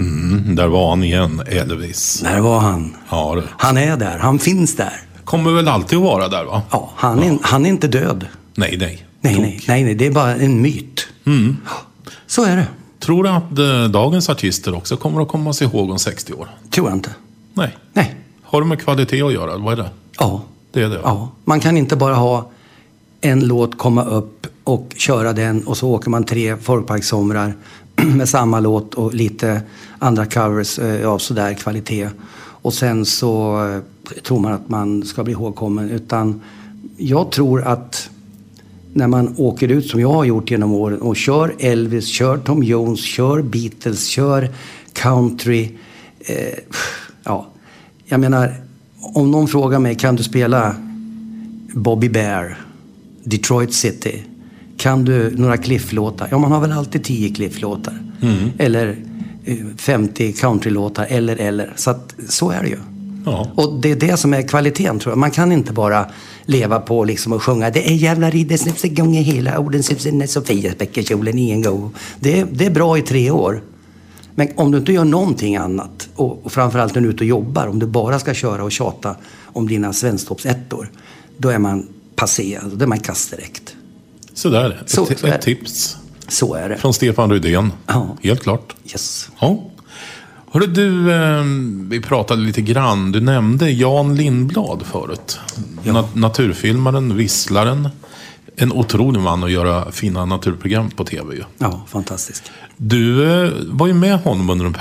Där var han igen, Elvis. Där var han. Ja, det. Han är där, han finns där. Kommer väl alltid att vara där, va? Ja, han är inte död. Nej. Nej, det är bara en myt. Så är det. Tror du att dagens artister också kommer att komma sig ihåg om 60 år? Tror jag inte. Nej. Har det med kvalitet att göra? Vad är det? Ja. Det är det. Ja. Man kan inte bara ha en låt komma upp och köra den och så åker man 3 folkparkssomrar med samma låt och lite andra covers av sådär kvalitet. Och sen så tror man att man ska bli ihågkommen. Utan jag tror att när man åker ut som jag har gjort genom åren och kör Elvis, kör Tom Jones, kör Beatles, kör country. Jag menar, om någon frågar mig, kan du spela Bobby Bear, Detroit City? Kan du några Cliff-låtar? Ja, man har väl alltid 10 Cliff-låtar. Eller 50 country-låtar, eller. Så är det ju. Ja. Och det är det som är kvaliteten, tror jag. Man kan inte bara leva på liksom och sjunga det är jävla riddersnips igång i hela orden när Sofia späcker kjolen i en go. Det är bra i 3 år. Men om du inte gör någonting annat och framförallt när du är ute och jobbar, om du bara ska köra och tjata om dina svensktoppsettor, då är man passé, då är man kast direkt. Så där, ett tips. Så är det. Från Stefan Rydén. Ja. Helt klart. Yes. Ja. Hörru du, vi pratade lite grann. Du nämnde Jan Lindblad förut. Ja. Naturfilmaren, visslaren. En otrolig man att göra fina naturprogram på tv ju. Ja, fantastiskt. Du var ju med honom under en